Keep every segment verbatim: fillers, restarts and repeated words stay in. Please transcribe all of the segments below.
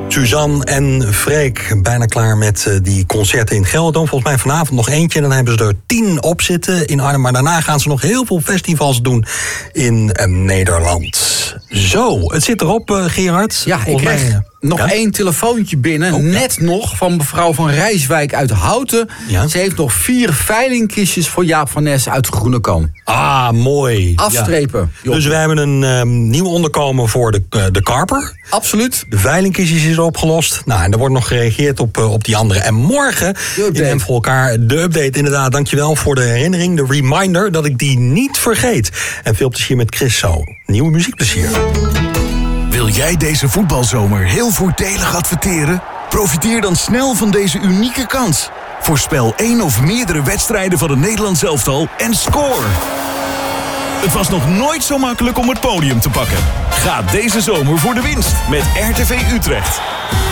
Suzanne en Freek, bijna klaar met uh, die concerten in Gelderdoom. Volgens mij vanavond nog eentje en dan hebben ze er tien op zitten in Arnhem. Maar daarna gaan ze nog heel veel festivals doen in uh, Nederland. Zo, het zit erop, uh, Gerard. Ja, ik kreeg mij, uh, nog ja? één telefoontje binnen, oh, net ja. nog, van mevrouw van Rijswijk uit Houten. Ja? Ze heeft nog vier veilingkistjes voor Jaap van Nes uit Groenekan. Ah, mooi. Afstrepen. Ja. Dus we hebben een um, nieuw onderkomen voor de, uh, de Karper. Absoluut. De veilingkistjes is opgelost. Nou, en er wordt nog gereageerd op, uh, op die andere. En morgen in M voor elkaar de update. Inderdaad, dankjewel voor de herinnering, de reminder, dat ik die niet vergeet. En veel plezier met Chris zo. Nieuwe muziekplezier. Wil jij deze voetbalzomer heel voordelig adverteren? Profiteer dan snel van deze unieke kans. Voorspel één of meerdere wedstrijden van het Nederlands elftal en score! Het was nog nooit zo makkelijk om het podium te pakken. Ga deze zomer voor de winst met R T V Utrecht.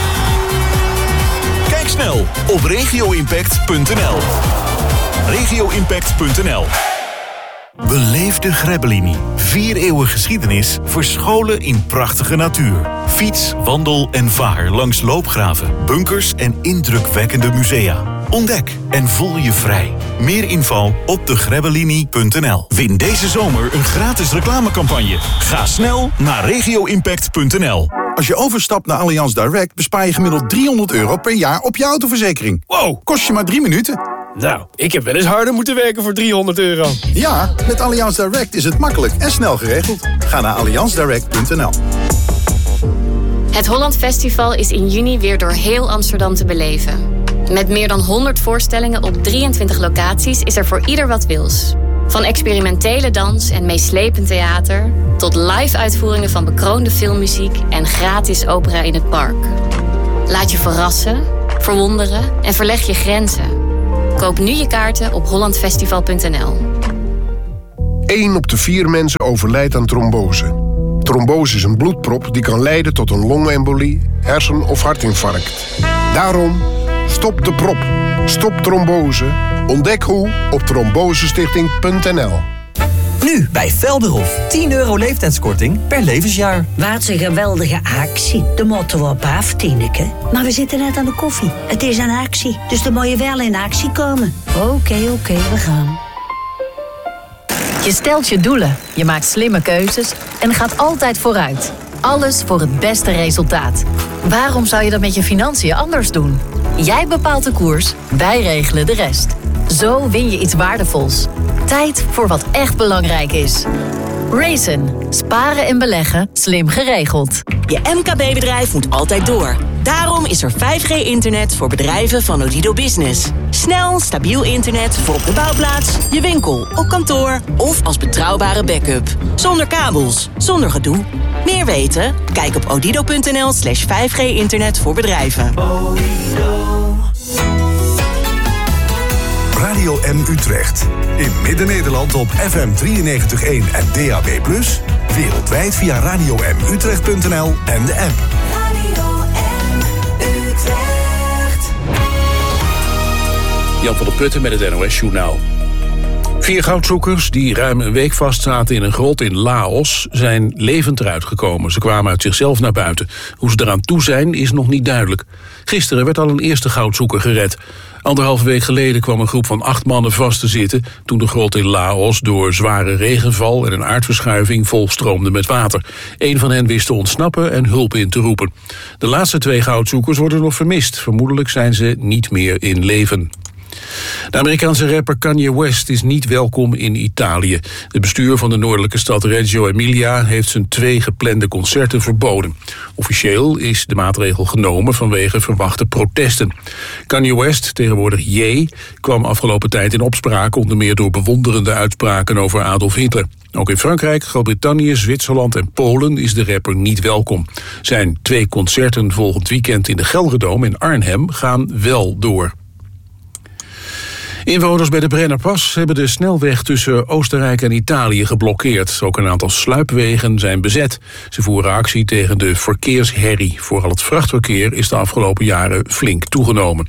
Kijk snel op regio impact punt n l. regio impact punt n l. Beleef de Grebbelini. Vier eeuwen geschiedenis, verscholen in prachtige natuur. Fiets, wandel en vaar langs loopgraven, bunkers en indrukwekkende musea. Ontdek en voel je vrij. Meer info op de grebbelini punt n l. Win deze zomer een gratis reclamecampagne. Ga snel naar regio impact punt n l. Als je overstapt naar Allianz Direct bespaar je gemiddeld driehonderd euro per jaar op je autoverzekering. Wow, kost je maar drie minuten. Nou, ik heb wel eens harder moeten werken voor driehonderd euro. Ja, met Allianz Direct is het makkelijk en snel geregeld. Ga naar allianz direct punt n l. Het Holland Festival is in juni weer door heel Amsterdam te beleven. Met meer dan honderd voorstellingen op drieëntwintig locaties is er voor ieder wat wils. Van experimentele dans en meeslepend theater tot live-uitvoeringen van bekroonde filmmuziek en gratis opera in het park. Laat je verrassen, verwonderen en verleg je grenzen. Koop nu je kaarten op holland festival punt n l. Eén op de vier mensen overlijdt aan trombose. Trombose is een bloedprop die kan leiden tot een longembolie, hersen- of hartinfarct. Daarom, stop de prop. Stop trombose. Ontdek hoe op trombosestichting punt n l. Nu bij Velderhof. tien euro leeftijdskorting per levensjaar. Wat een geweldige actie. De motto op af, Tineke. Maar we zitten net aan de koffie. Het is een actie, dus dan moet je wel in actie komen. Oké, okay, oké, okay, we gaan. Je stelt je doelen, je maakt slimme keuzes en gaat altijd vooruit. Alles voor het beste resultaat. Waarom zou je dat met je financiën anders doen? Jij bepaalt de koers, wij regelen de rest. Zo win je iets waardevols. Tijd voor wat echt belangrijk is. Raisin. Sparen en beleggen. Slim geregeld. Je M K B-bedrijf moet altijd door. Daarom is er vijf G internet voor bedrijven van Odido Business. Snel, stabiel internet voor op de bouwplaats, je winkel, op kantoor of als betrouwbare backup. Zonder kabels, zonder gedoe. Meer weten? Kijk op odido punt n l slash vijf G internet voor bedrijven. Radio M Utrecht. In Midden-Nederland op F M drieënnegentig komma één en D A B plus. Wereldwijd via radio m utrecht punt n l en de app. Radio M Utrecht. Jan van der Putten met het N O S-journaal. Vier goudzoekers die ruim een week vastzaten in een grot in Laos zijn levend eruit gekomen. Ze kwamen uit zichzelf naar buiten. Hoe ze eraan toe zijn is nog niet duidelijk. Gisteren werd al een eerste goudzoeker gered. Anderhalve week geleden kwam een groep van acht mannen vast te zitten toen de grot in Laos door zware regenval en een aardverschuiving volstroomde met water. Eén van hen wist te ontsnappen en hulp in te roepen. De laatste twee goudzoekers worden nog vermist. Vermoedelijk zijn ze niet meer in leven. De Amerikaanse rapper Kanye West is niet welkom in Italië. Het bestuur van de noordelijke stad Reggio Emilia heeft zijn twee geplande concerten verboden. Officieel is de maatregel genomen vanwege verwachte protesten. Kanye West, tegenwoordig Ye, kwam afgelopen tijd in opspraak, onder meer door bewonderende uitspraken over Adolf Hitler. Ook in Frankrijk, Groot-Brittannië, Zwitserland en Polen is de rapper niet welkom. Zijn twee concerten volgend weekend in de Gelredome in Arnhem gaan wel door. Inwoners bij de Brennerpas hebben de snelweg tussen Oostenrijk en Italië geblokkeerd. Ook een aantal sluipwegen zijn bezet. Ze voeren actie tegen de verkeersherrie. Vooral het vrachtverkeer is de afgelopen jaren flink toegenomen.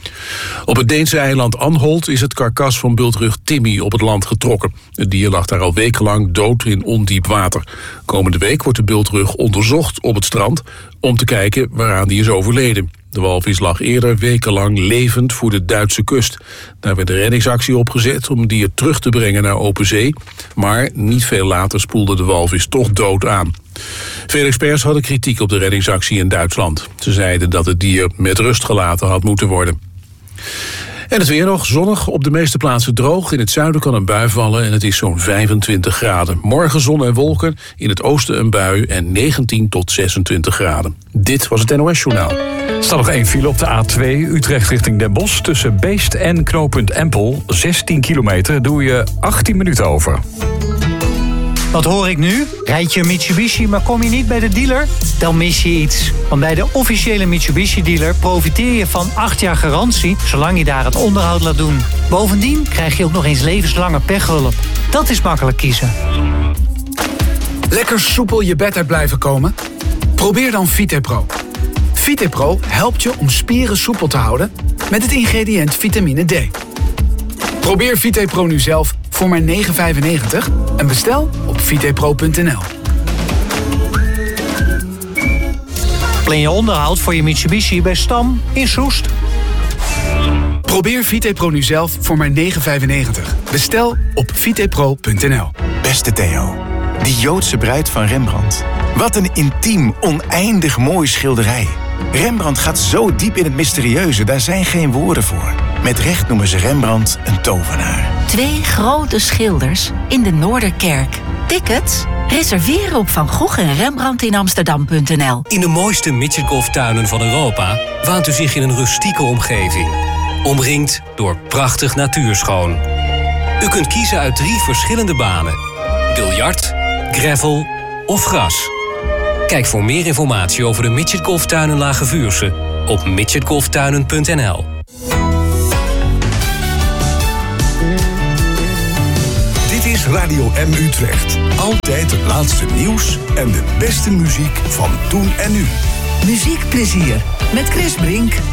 Op het Deense eiland Anholt is het karkas van bultrug Timmy op het land getrokken. Het dier lag daar al wekenlang dood in ondiep water. Komende week wordt de bultrug onderzocht op het strand om te kijken waaraan die is overleden. De walvis lag eerder wekenlang levend voor de Duitse kust. Daar werd een reddingsactie opgezet om het dier terug te brengen naar open zee. Maar niet veel later spoelde de walvis toch dood aan. Veel experts hadden kritiek op de reddingsactie in Duitsland. Ze zeiden dat het dier met rust gelaten had moeten worden. En het weer nog, zonnig, op de meeste plaatsen droog. In het zuiden kan een bui vallen en het is zo'n vijfentwintig graden. Morgen zon en wolken, in het oosten een bui en negentien tot zesentwintig graden. Dit was het N O S Journaal. Er staat nog één file op de A twee, Utrecht richting Den Bosch. Tussen Beest en knooppunt Empel, zestien kilometer, doe je achttien minuten over. Wat hoor ik nu? Rijd je een Mitsubishi, maar kom je niet bij de dealer? Dan mis je iets. Want bij de officiële Mitsubishi-dealer profiteer je van acht jaar garantie, zolang je daar het onderhoud laat doen. Bovendien krijg je ook nog eens levenslange pechhulp. Dat is makkelijk kiezen. Lekker soepel je bed uit blijven komen? Probeer dan VitePro. VitePro helpt je om spieren soepel te houden met het ingrediënt vitamine D. Probeer VitePro nu zelf voor maar negen vijfennegentig en bestel op vitepro punt n l. Plan je onderhoud voor je Mitsubishi bij Stam in Soest. Probeer VitePro nu zelf voor maar negen vijfennegentig. Bestel op vitepro punt n l. Beste Theo, die Joodse bruid van Rembrandt. Wat een intiem, oneindig mooi schilderij. Rembrandt gaat zo diep in het mysterieuze, daar zijn geen woorden voor. Met recht noemen ze Rembrandt een tovenaar. Twee grote schilders in de Noorderkerk. Tickets? Reserveren op Van Gogh en Rembrandt in Amsterdam punt n l. In de mooiste midgetgolftuinen van Europa waant u zich in een rustieke omgeving. Omringd door prachtig natuurschoon. U kunt kiezen uit drie verschillende banen. Biljart, gravel of gras. Kijk voor meer informatie over de midgetgolftuinen Lage Vuursche op midgetgolftuinen punt n l. Dit is Radio M Utrecht. Altijd het laatste nieuws en de beste muziek van toen en nu. Muziekplezier met Chris Brink.